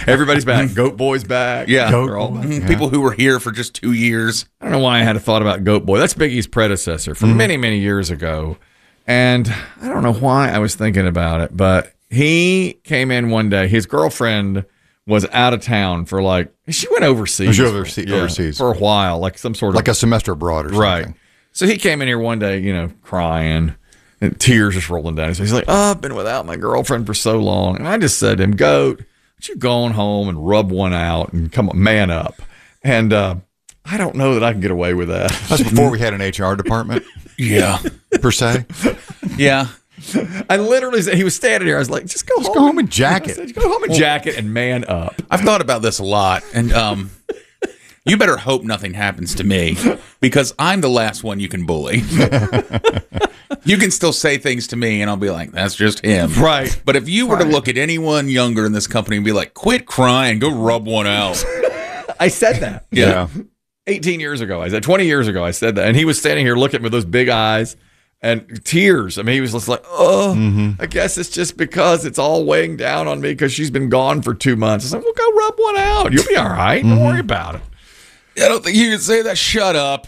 Everybody's back. Goat Boy's back. Yeah. They're all back. Mhm. People who were here for just 2 years. I don't know why I had a thought about Goat Boy. That's Biggie's predecessor from many, many years ago. And I don't know why I was thinking about it, but he came in one day. His girlfriend was out of town for she went overseas. Overseas. For a while, like some sort of. Like a semester abroad or something. Right. So he came in here one day, crying and tears just rolling down. So he's like, I've been without my girlfriend for so long. And I just said to him, Goat, why don't you go on home and rub one out and come on, man up. And I don't know that I can get away with that. That's before we had an HR department. Yeah. Per se. Yeah. I literally said, he was standing here. I was like, just go home. Go home and jacket. I said, go home and jacket and man up. I've thought about this a lot, and you better hope nothing happens to me, because I'm the last one you can bully. You can still say things to me, and I'll be like, that's just him. Right. But if you were to look at anyone younger in this company and be like, quit crying, go rub one out. I said that. Yeah. 18 years ago. I said 20 years ago. I said that. And he was standing here looking at me with those big eyes and tears. I mean, he was just like, I guess it's just because it's all weighing down on me because she's been gone for 2 months. I said, well, go rub one out. You'll be all right. Don't worry about it. I don't think you can say that. Shut up.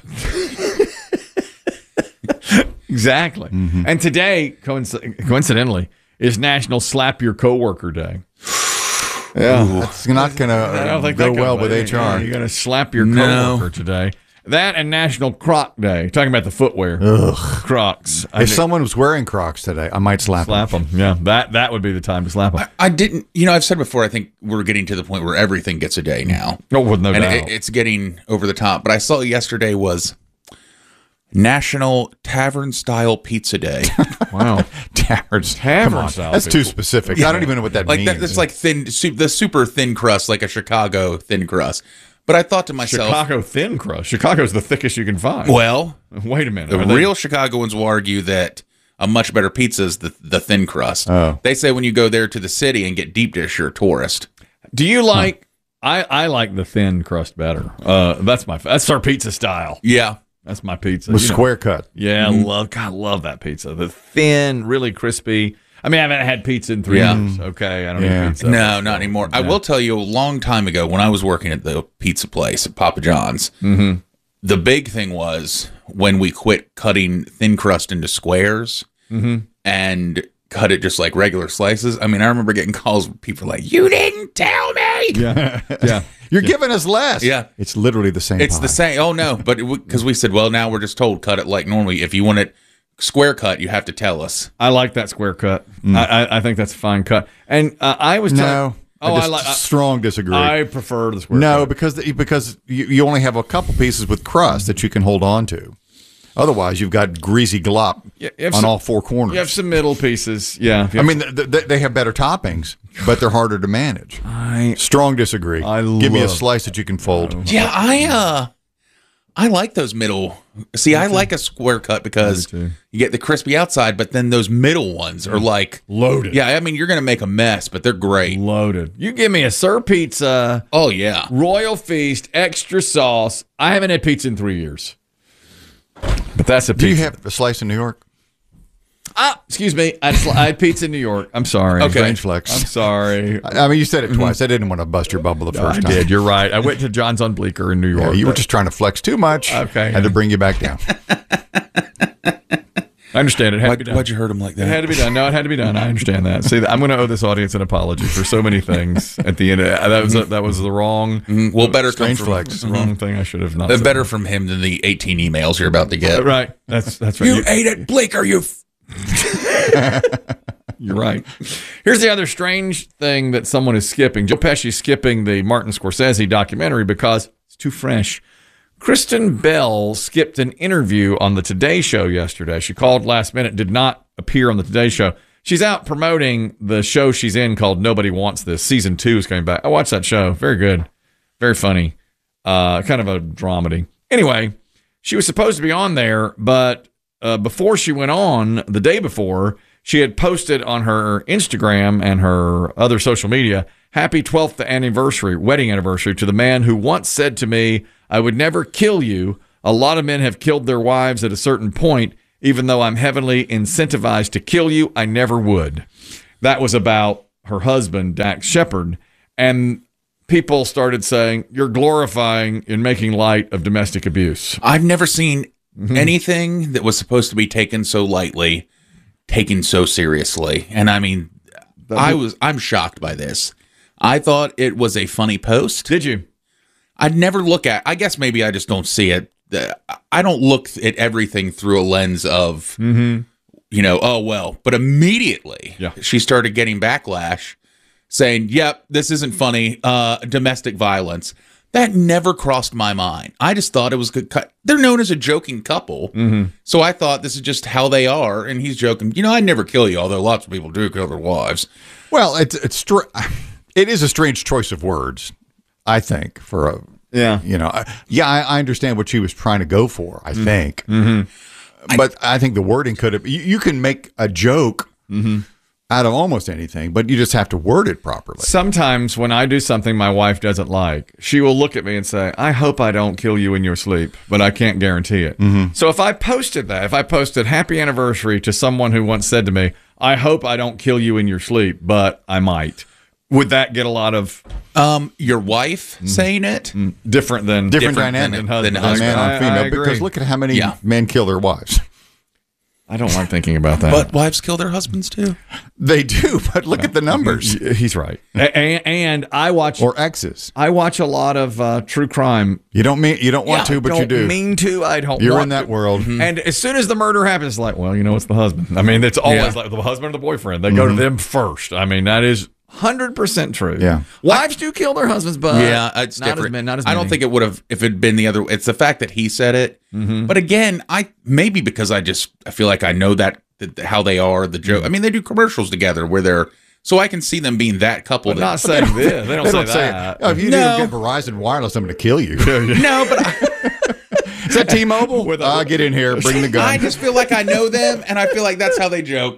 Exactly. And today, coincidentally, is National Slap Your Coworker Day. Yeah. That's not going to go well with HR. You're going to slap your coworker today. That and National Croc Day. Talking about the footwear. Crocs. If someone was wearing Crocs today, I might slap them. Yeah, that would be the time to slap them. I didn't, I've said before, I think we're getting to the point where everything gets a day now. No, with no doubt. And it's getting over the top. But I saw yesterday was National Tavern Style Pizza Day. Wow. Tavern style. That's too specific. Yeah. I don't even know what that means. It's like the super thin crust, like a Chicago thin crust. But I thought to myself, Chicago thin crust. Chicago's the thickest you can find. Well, wait a minute. The real Chicagoans will argue that a much better pizza is the thin crust. Oh. They say when you go there to the city and get deep dish, you're a tourist. Do you like? I like the thin crust better. That's our pizza style. Yeah. That's my pizza. With square cut. Yeah, I love that pizza. The thin, really crispy. I mean, I haven't had pizza in 3 years. Okay, I don't eat pizza. No, not anymore. Yeah. I will tell you, a long time ago when I was working at the pizza place at Papa John's, the big thing was when we quit cutting thin crust into squares and cut it just like regular slices. I mean, I remember getting calls where people were like, you didn't tell me. Yeah. You're giving us less. Yeah. It's literally the same It's pie. the same. Oh, no. But because we said, well, now we're just told cut it like normally. If you want it square cut, you have to tell us. I like that square cut. I think that's a fine cut. And I was strong disagree. I prefer the square cut. No, because you only have a couple pieces with crust that you can hold on to. Otherwise, you've got greasy glop on all four corners. You have some middle pieces. Yeah. I mean, they have better toppings, but they're harder to manage. Strong disagree. Give me a slice that you can fold. Yeah, I like those middle. See, I like a square cut because you get the crispy outside, but then those middle ones are like loaded. Yeah, I mean, you're going to make a mess, but they're great. Loaded. You give me a Sir Pizza. Oh, yeah. Royal Feast, extra sauce. I haven't had pizza in 3 years. But that's a pizza. Do you have a slice in New York? Excuse me. I had pizza in New York. I'm sorry. Okay. Strange flex. I'm sorry. I mean, you said it twice. I didn't want to bust your bubble the first time. I did. You're right. I went to John's on Bleecker in New York. Yeah, you were just trying to flex too much. Okay. Had to bring you back down. I understand. It had to be done. Why'd you hurt him like that? It had to be done. No, it had to be done. I understand that. See, I'm going to owe this audience an apology for so many things at the end. That was the wrong. Well, better strange come flex. The wrong thing. I should have not. Said. Better from him than the 18 emails you're about to get. Right. That's right. You ate at Bleecker. You're right. Here's the other strange thing that someone is skipping. Joe Pesci's skipping the Martin Scorsese documentary because it's too fresh. Kristen Bell skipped an interview on the Today Show yesterday. She called last minute, did not appear on the Today Show. She's out promoting the show she's in called Nobody Wants This. Season 2 is coming back. I watched that show. Very good. Very funny. Kind of a dramedy. Anyway, she was supposed to be on there, but before she went on, the day before, she had posted on her Instagram and her other social media, happy 12th anniversary, wedding anniversary to the man who once said to me, I would never kill you. A lot of men have killed their wives at a certain point. Even though I'm heavily incentivized to kill you, I never would. That was about her husband, Dax Shepard. and people started saying, you're glorifying and making light of domestic abuse. I've never seen anything that was supposed to be taken so lightly, taken so seriously. And I mean, I'm shocked by this. I thought it was a funny post. Did you? I'd never look at, I guess maybe I just don't see it. I don't look at everything through a lens of, oh, well, but immediately she started getting backlash saying, yep, this isn't funny. Domestic violence. That never crossed my mind. I just thought it was good. They're known as a joking couple. So I thought this is just how they are. And he's joking, I'd never kill you, although lots of people do kill their wives. Well, it is a strange choice of words, I think, for a, I understand what she was trying to go for, I think. But I think the wording could have, you can make a joke out of almost anything, but you just have to word it properly. Sometimes when I do something my wife doesn't like, she will look at me and say, I hope I don't kill you in your sleep, but I can't guarantee it. So if I posted happy anniversary to someone who once said to me, I hope I don't kill you in your sleep, but I might, would that get a lot of your wife saying it? Different dynamic than man on female, because look at how many men kill their wives. I don't like thinking about that. But wives kill their husbands too. They do, but look at the numbers. He's right. And I watch exes. I watch a lot of true crime. You don't want to, but you do. Mean to. I don't. You're in that world. And as soon as the murder happens, it's like, well, it's the husband. I mean, it's always like the husband or the boyfriend. They go to them first. I mean, that is 100% true. Yeah. Wives do kill their husbands, but it's not different. Not as many. I don't think it would have if it'd been the other. It's the fact that he said it. But again, maybe because I feel like I know that how they are, the joke. I mean, they do commercials together where they're, so I can see them being that couple. But not saying this. They don't say that. If you didn't get Verizon Wireless, I'm going to kill you. No, but is that T-Mobile? Get in here, bring the gun. I just feel like I know them, and I feel like that's how they joke.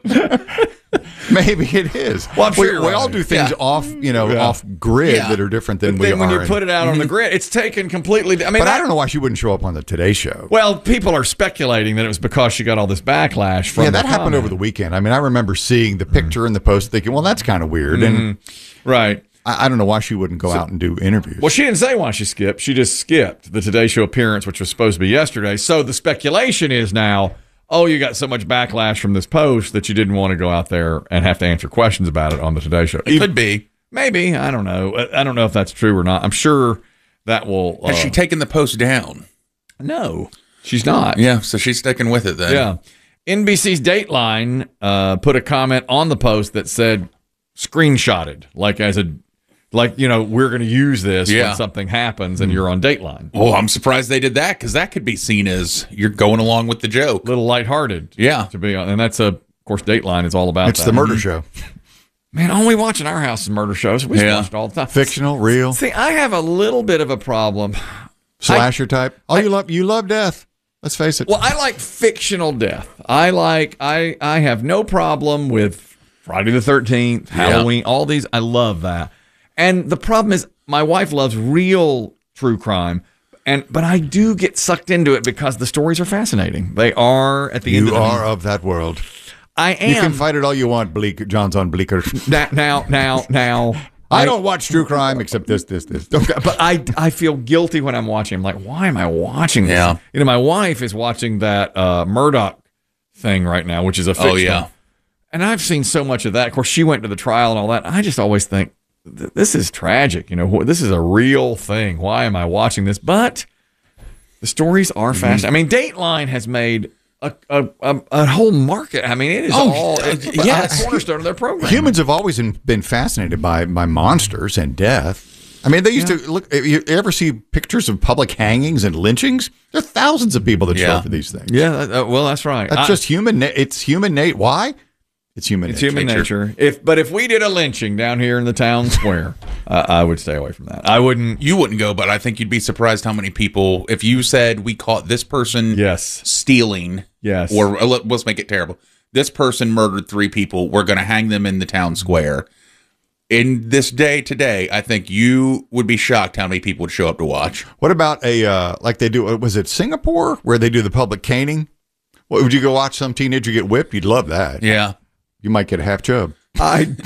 Maybe it is. Well, I'm sure we all do things off grid that are different than we are. When you put it out on the grid, it's taken completely. I mean, I don't know why she wouldn't show up on the Today Show. Well, people are speculating that it was because she got all this backlash from. Yeah, that happened over the weekend. I mean, I remember seeing the picture in the post, thinking, "Well, that's kind of weird." And right. I don't know why she wouldn't go out and do interviews. Well, she didn't say why she skipped. She just skipped the Today Show appearance, which was supposed to be yesterday. So the speculation is now, you got so much backlash from this post that you didn't want to go out there and have to answer questions about it on the Today Show. It could be. Maybe. I don't know. I don't know if that's true or not. I'm sure that will. Has she taken the post down? No, she's not. Yeah, so she's sticking with it then. Yeah. NBC's Dateline put a comment on the post that said screenshotted, we're going to use this when something happens and you're on Dateline. Oh, I'm surprised they did that, because that could be seen as you're going along with the joke. A little lighthearted. Yeah. To be on. And that's of course, Dateline is all about It's the murder show. Man, all we watch in our house is murder shows. We watch it all the time. Fictional, real. See, I have a little bit of a problem. Slasher type. You love death. Let's face it. Well, I like fictional death. I have no problem with Friday the 13th, Halloween, all these. I love that. And the problem is my wife loves real true crime, but I do get sucked into it because the stories are fascinating. They are at the end of the day. You are of that world. I am. You can fight it all you want, John's on Bleecker. Now. I don't watch true crime except this. Okay, but I feel guilty when I'm watching. I'm like, why am I watching this? Yeah. My wife is watching that Murdoch thing right now, which is a fiction. Oh, yeah. And I've seen so much of that. Of course, she went to the trial and all that. I just always think, this is tragic. This is a real thing. Why am I watching this? But the stories are fascinating. I mean, Dateline has made a whole market. I mean, it is a cornerstone of their program. Humans have always been fascinated by monsters and death. I mean, they used to look. You ever see pictures of public hangings and lynchings? There are thousands of people that show up for these things. Yeah, well, that's right. That's just human. It's human nature. Why? It's human nature. If we did a lynching down here in the town square, I would stay away from that. I wouldn't. You wouldn't go, but I think you'd be surprised how many people, if you said we caught this person stealing, or let's make it terrible, this person murdered 3 people, we're going to hang them in the town square. In this day today, I think you would be shocked how many people would show up to watch. What about like they do, was it Singapore, where they do the public caning? Would you go watch some teenager get whipped? You'd love that. Yeah. You might get a half chub. I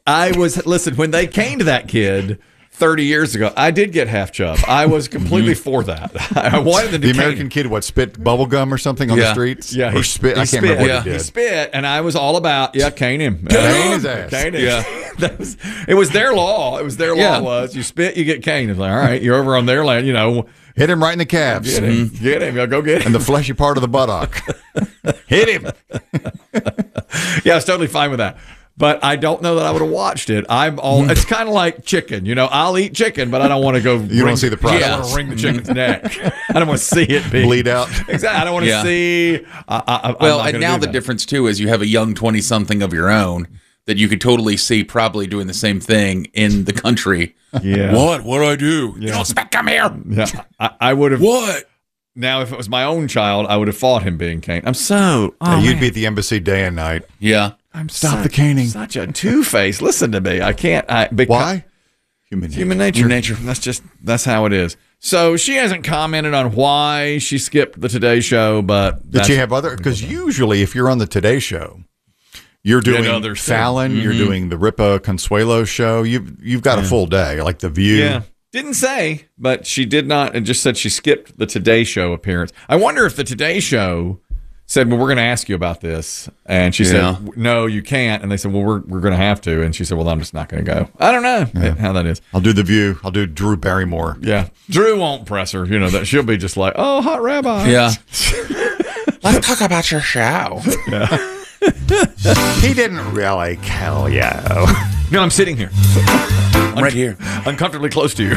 listen, when they caned that kid 30 years ago, I did get half chub. I was completely for that. I wanted them to The American kid, spit bubble gum or something on the streets? Yeah, or spit. I can't remember what he did. He spit, and I was all about, cane him. Cane his ass. Cane him. Yeah. It was their law. It was their law was you spit, you get caned. It's like, all right, you're over on their land, Hit him right in the calves. Get him. Get him. Go get him. And the fleshy part of the buttock. Hit him. Yeah, I was totally fine with that. But I don't know that I would have watched it. It's kind of like chicken. I'll eat chicken, but I don't want to go. You don't see the process. I don't want to wring the chicken's neck. I don't want to see it bleed out. Exactly. I don't want to see. And now the difference too is you have a young 20-something of your own that you could totally see probably doing the same thing in the country. Yeah. What do I do? Yeah. You don't spit, come here. Yeah. I would have. What? Now, if it was my own child, I would have fought him being caned. You'd be at the embassy day and night. Yeah. Stop the caning. Such a two-face. Listen to me. I can't. Why? Human nature. That's how it is. So she hasn't commented on why she skipped the Today Show, but did she have other? Because usually, if you're on the Today Show, you're doing Fallon, you're doing the Ripa Consuelo show. You've got a full day, like The View. Yeah. Didn't say, but she did not. It just said she skipped the Today Show appearance. I wonder if the Today Show said, well, we're going to ask you about this. And she said, no, you can't. And they said, well, we're going to have to. And she said, well, I'm just not going to go. I don't know how that is. I'll do The View. I'll do Drew Barrymore. Yeah. Drew won't press her. That she'll be just like, oh, hot rabbi. Yeah. Let's talk about your show. Yeah. He didn't really kill you. No, I'm sitting here. I'm right here. Uncomfortably close to you.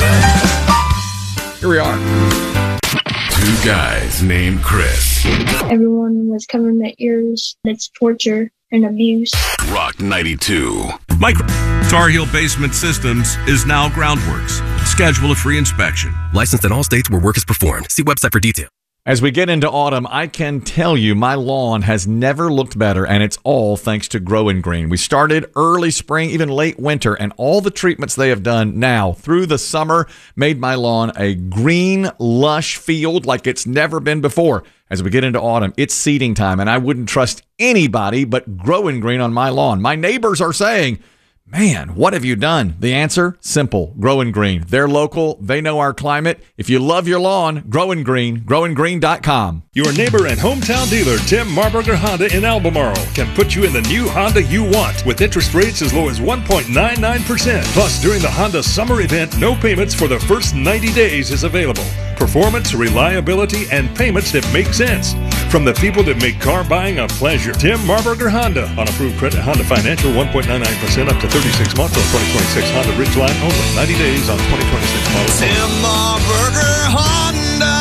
Here we are. Two guys named Chris. Everyone was covering their ears. It's torture and abuse. Rock 92. Tar Heel Basement Systems is now Groundworks. Schedule a free inspection. Licensed in all states where work is performed. See website for details. As we get into autumn, I can tell you my lawn has never looked better, and it's all thanks to Grow and Green. We started early spring, even late winter, and all the treatments they have done now through the summer made my lawn a green, lush field like it's never been before. As we get into autumn, it's seeding time, and I wouldn't trust anybody but Grow and Green on my lawn. My neighbors are saying, man, what have you done? The answer? Simple. Grow and Green. They're local. They know our climate. If you love your lawn, Grow and Green. GrowandGreen.com. Your neighbor and hometown dealer, Tim Marburger Honda in Albemarle, can put you in the new Honda you want with interest rates as low as 1.99%. Plus, during the Honda summer event, no payments for the first 90 days is available. Performance, reliability, and payments that make sense. From the people that make car buying a pleasure. Tim Marburger Honda. On approved credit, Honda Financial, 1.99% up to 36 months on 2026 Honda Ridgeline only. 90 days on 2026 models. Tim Marburger Honda.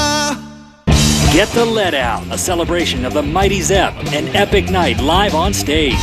Get the Let Out, a celebration of the Mighty Zepp, an epic night live on stage.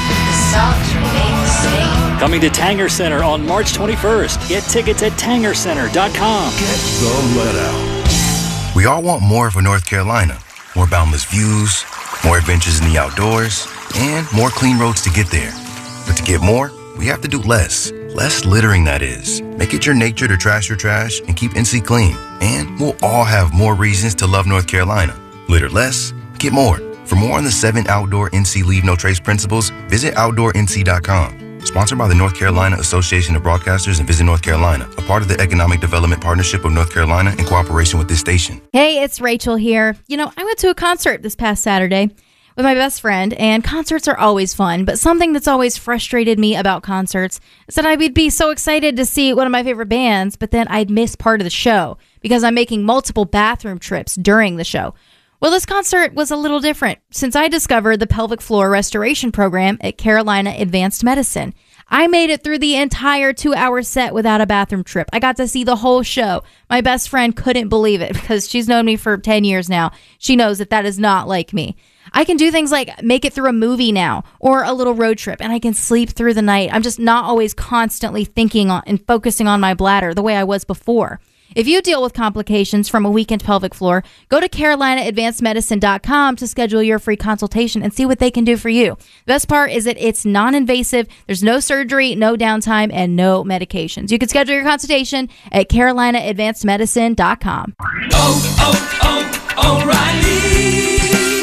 Coming to Tanger Center on March 21st. Get tickets at tangercenter.com. Get the Let Out. We all want more for North Carolina. More boundless views, more adventures in the outdoors, and more clean roads to get there. But to get more, we have to do less. Less littering, that is. Make it your nature to trash your trash and keep NC clean. And we'll all have more reasons to love North Carolina. Litter less, get more. For more on the 7 outdoor NC Leave No Trace principles, visit OutdoorNC.com. Sponsored by the North Carolina Association of Broadcasters and Visit North Carolina, a part of the Economic Development Partnership of North Carolina in cooperation with this station. Hey, it's Rachel here. I went to a concert this past Saturday with my best friend, and concerts are always fun, but something that's always frustrated me about concerts is that I would be so excited to see one of my favorite bands, but then I'd miss part of the show because I'm making multiple bathroom trips during the show. Well, this concert was a little different since I discovered the pelvic floor restoration program at Carolina Advanced Medicine. I made it through the entire 2-hour set without a bathroom trip. I got to see the whole show. My best friend couldn't believe it because she's known me for 10 years now. She knows that is not like me. I can do things like make it through a movie now or a little road trip, and I can sleep through the night. I'm just not always constantly thinking on and focusing on my bladder the way I was before. If you deal with complications from a weakened pelvic floor, go to CarolinaAdvancedMedicine.com to schedule your free consultation and see what they can do for you. The best part is that it's non-invasive, there's no surgery, no downtime, and no medications. You can schedule your consultation at CarolinaAdvancedMedicine.com. O'Reilly.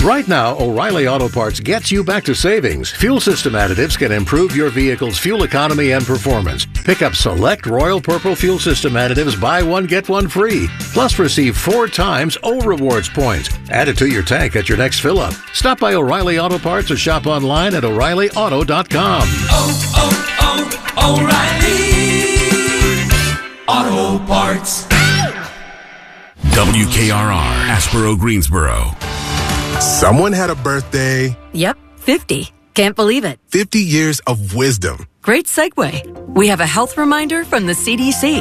Right now, O'Reilly Auto Parts gets you back to savings. Fuel system additives can improve your vehicle's fuel economy and performance. Pick up select Royal Purple fuel system additives, buy one, get one free. Plus, receive 4 times O Rewards points. Add it to your tank at your next fill-up. Stop by O'Reilly Auto Parts or shop online at O'ReillyAuto.com. O'Reilly Auto Parts. WKRR, Asheboro, Greensboro. Someone had a birthday. Yep, 50. Can't believe it. 50 years of wisdom. Great segue. We have a health reminder from the CDC.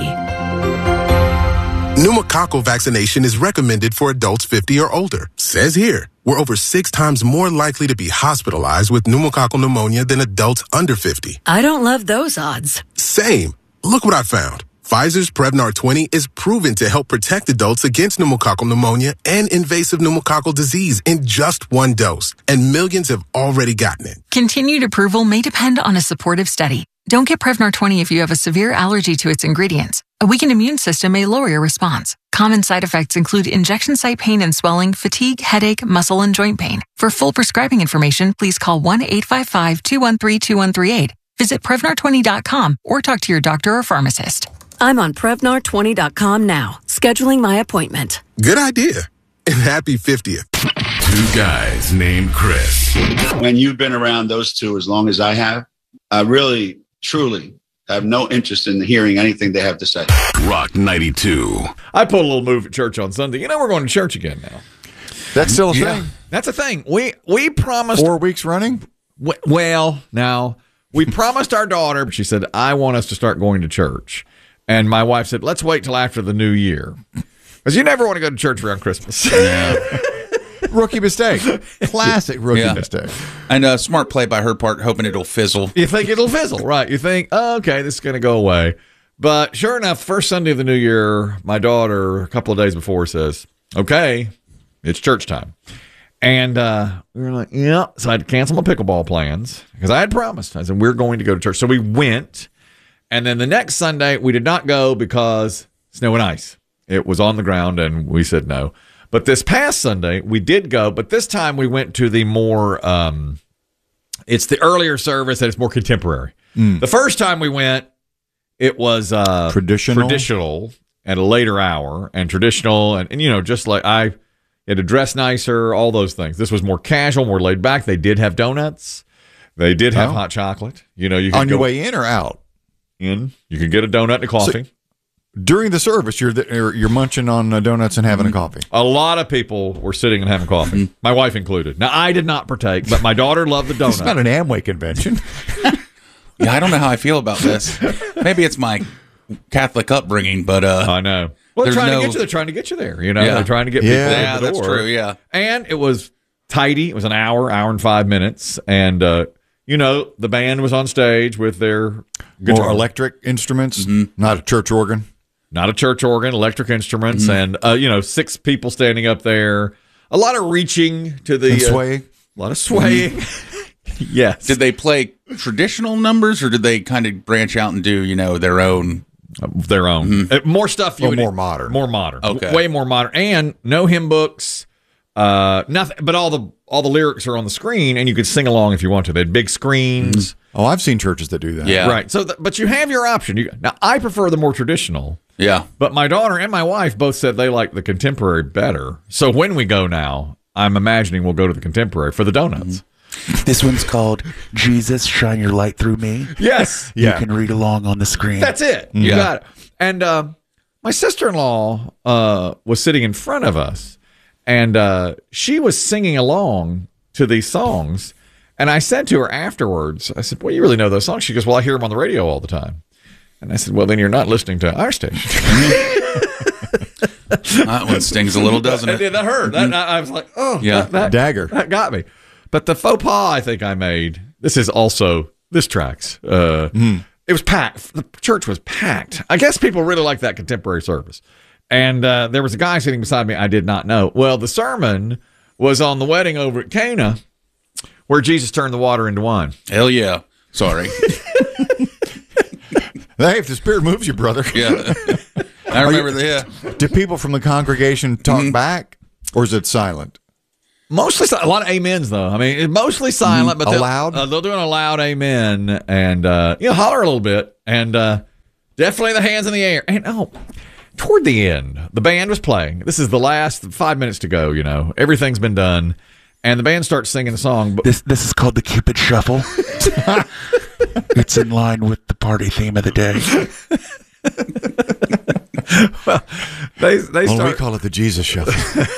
Pneumococcal vaccination is recommended for adults 50 or older. Says here, we're over 6 times more likely to be hospitalized with pneumococcal pneumonia than adults under 50. I don't love those odds. Same. Look what I found. Pfizer's Prevnar 20 is proven to help protect adults against pneumococcal pneumonia and invasive pneumococcal disease in just 1 dose, and millions have already gotten it. Continued approval may depend on a supportive study. Don't get Prevnar 20 if you have a severe allergy to its ingredients. A weakened immune system may lower your response. Common side effects include injection site pain and swelling, fatigue, headache, muscle, and joint pain. For full prescribing information, please call 1-855-213-2138. Visit Prevnar20.com or talk to your doctor or pharmacist. I'm on Prevnar20.com now, scheduling my appointment. Good idea. And happy 50th. 2 guys named Chris. When you've been around those two as long as I have, I really, truly have no interest in hearing anything they have to say. Rock 92. I put a little move at church on Sunday. You know, we're going to church again now. That's still a thing. That's a thing. We promised 4 weeks running. Well, now we promised our daughter. She said, "I want us to start going to church." And my wife said, "Let's wait till after the new year." Because you never want to go to church around Christmas. Rookie mistake. Classic rookie mistake. And a smart play by her part, hoping it'll fizzle. You think it'll fizzle, right? You think, oh, okay, this is going to go away. But sure enough, first Sunday of the new year, my daughter, a couple of days before, says, "Okay, it's church time." And we were like, yeah. So I had to cancel my pickleball plans because I had promised. I said, we're going to go to church. So we went. And then the next Sunday, we did not go because snow and ice. It was on the ground, and we said no. But this past Sunday, we did go. But this time, we went to the more, it's the earlier service, and it's more contemporary. The first time we went, it was traditional at a later hour, and traditional, and you know, just like you had to dress nicer, all those things. This was more casual, more laid back. They did have donuts. They did have hot chocolate. You know, you could on your way in or out. You can get a donut and a coffee. So, during the service, you're munching on donuts and having a coffee. A lot of people were sitting and having coffee, my wife included. Now, I did not partake, but my daughter loved the donut. It's not an Amway convention. Yeah, I don't know how I feel about this. Maybe it's my Catholic upbringing, but I know. Well, they're trying to get you there. You know, they're trying to get people in the door. That's true. Yeah, and it was tidy. It was an hour and 5 minutes, and you know, the band was on stage with their guitar. More electric instruments, not a church organ. Not a church organ, electric instruments, and, you know, 6 people standing up there. A lot of reaching to the... And swaying. A lot of swaying. Yes. Did they play traditional numbers, or did they kind of branch out and do, you know, their own? Their own. More stuff. More modern. More modern. Okay. Way more modern. And no hymn books. Nothing, but all the lyrics are on the screen, and you could sing along if you want to. They had big screens. Oh, I've seen churches that do that. Yeah, right. So, but you have your option. Now, I prefer the more traditional. Yeah, but my daughter and my wife both said they like the contemporary better. So when we go now, I'm imagining we'll go to the contemporary for the donuts. This one's called "Jesus, Shine Your Light Through Me." Yes, you can read along on the screen. That's it. You got it. And my sister-in-law was sitting in front of us. And she was singing along to these songs. And I said to her afterwards, I said, well, you really know those songs? She goes, well, I hear them on the radio all the time. And I said, well, then you're not listening to our station. That one stings a little, doesn't it? That hurt. I was like, oh, yeah. that dagger. That got me. But the faux pas I think I made, this tracks. It was packed. The church was packed. I guess people really like that contemporary service. And there was a guy sitting beside me I did not know. Well, the sermon was on the wedding over at Cana, where Jesus turned the water into wine. Hell yeah. Sorry. Hey, if the Spirit moves you, brother. Yeah. I remember that. Do people from the congregation talk back, or is it silent? Mostly a lot of amens, though. I mean, it's mostly silent, but they'll do a loud amen and holler a little bit, and definitely the hands in the air. And toward the end, the band was playing. This is the last 5 minutes to go. Everything's been done, and the band starts singing the song. This is called the Cupid Shuffle. It's in line with the party theme of the day. Well, they start. We call it the Jesus Shuffle.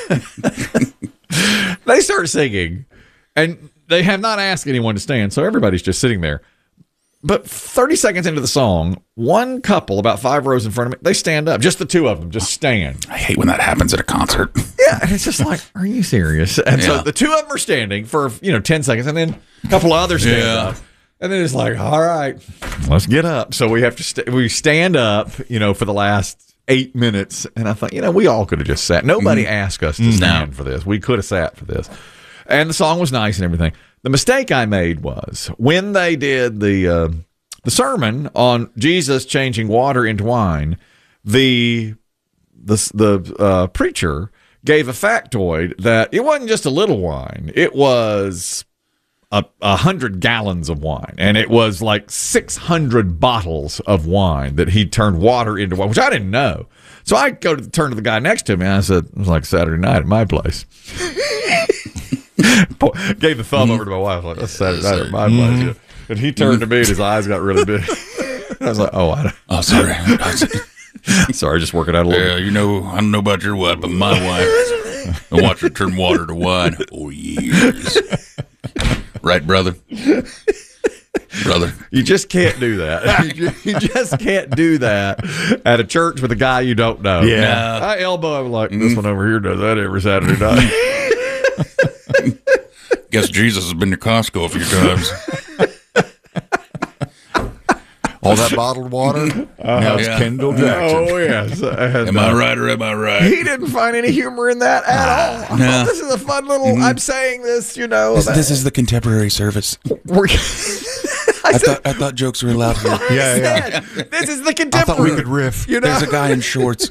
They start singing, and they have not asked anyone to stand, so everybody's just sitting there. But 30 seconds into the song, one couple about 5 rows in front of me, they stand up. Just the two of them, just stand. I hate when that happens at a concert. Yeah, and it's just like, are you serious? And so the two of them are standing for 10 seconds, and then a couple of others stand up. And then it's like, all right, let's get up. So we have to we stand up, for the last 8 minutes. And I thought, we all could have just sat. Nobody asked us to stand for this. We could have sat for this. And the song was nice and everything. The mistake I made was when they did the sermon on Jesus changing water into wine, the preacher gave a factoid that it wasn't just a little wine. It was 100 gallons of wine, and it was like 600 bottles of wine that he turned water into wine, which I didn't know. So I turn to the guy next to me, and I said, it was like Saturday night at my place. Gave the thumb over to my wife, like, that's Saturday night at my place. Yeah. And he turned to me, and his eyes got really big. I was like, sorry. Sorry, just working out a little bit. I don't know about your wife, but my wife, I watched her turn water to wine for years. Right, brother? Brother. You just can't do that. You just can't do that at a church with a guy you don't know. Yeah. I elbow him like, this one over here does that every Saturday night. Guess Jesus has been to Costco a few times. All that bottled water? Now it's Kendall Jackson. Oh, yes. Am I right or am I right? He didn't find any humor in that at all. No. This is a fun little, I'm saying this, This is the contemporary service. I thought jokes were allowed here. Yeah. This is the contemporary. I thought we could riff. There's a guy in shorts.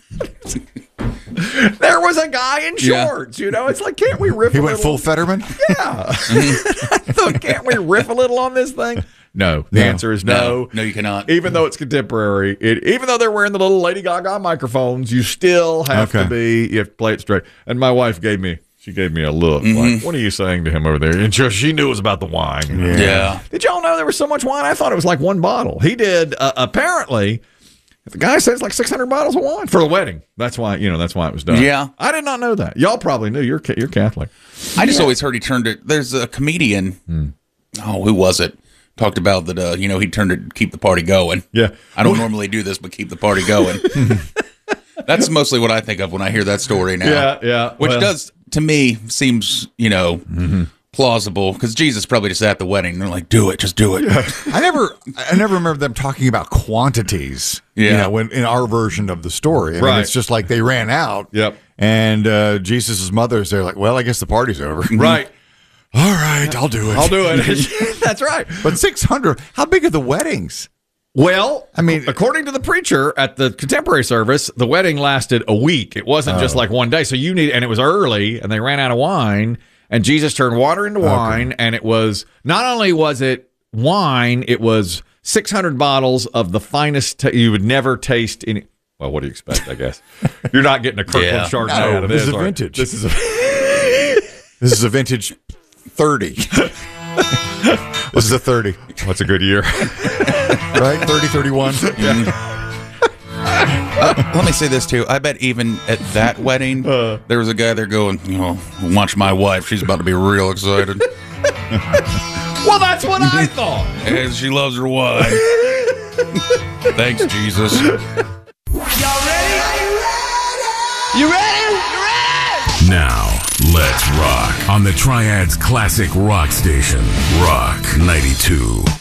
There was a guy in shorts, It's like, can't we riff He a went little? full Fetterman? Yeah. I thought, can't we riff a little on this thing? No. The answer is no. No, you cannot. Even though it's contemporary, even though they're wearing the little Lady Gaga microphones, you still have to you have to play it straight. And my wife gave me a look like, what are you saying to him over there? And she knew it was about the wine. Yeah. Did y'all know there was so much wine? I thought it was like one bottle. He did, apparently, the guy said it's like 600 bottles of wine for the wedding. That's why, that's why it was done. Yeah. I did not know that. Y'all probably knew. You're Catholic. I just always heard he turned it. There's a comedian. Oh, who was it? Talked about that, he turned it to keep the party going. Yeah. I don't normally do this, but keep the party going. That's mostly what I think of when I hear that story now. Yeah. Which does, to me, seems, plausible, because Jesus probably just at the wedding. They're like, do it, just do it. Yeah. I never remember them talking about quantities. Yeah. When in our version of the story. I mean, it's just like they ran out. Yep. And Jesus' mother's there like, well, I guess the party's over. Right. All right, I'll do it. I'll do it. That's right. But 600, how big are the weddings? Well, I mean, according to the preacher at the contemporary service, the wedding lasted a week. It wasn't just like one day. So and it was early, and they ran out of wine, and Jesus turned water into wine, and it was, not only was it wine, it was 600 bottles of the finest you would never taste in. Well, what do you expect, I guess? You're not getting a Kirkland Chardonnay out of this. This is a vintage. This is a vintage 30. This is a 30. What's a good year? Right? 30, 31. Yeah. Let me say this, too. I bet even at that wedding, there was a guy there going, watch my wife. She's about to be real excited. Well, that's what I thought. And she loves her wine. Thanks, Jesus. Y'all ready? You ready? Now, let's rock on the Triad's classic rock station, Rock 92.